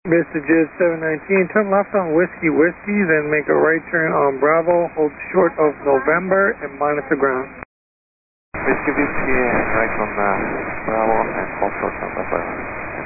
Messages 719, turn left on Whiskey Whiskey, then make a right turn on Bravo, hold short of November, and monitor ground. Whiskey Whiskey, right on Bravo, and hold short on November.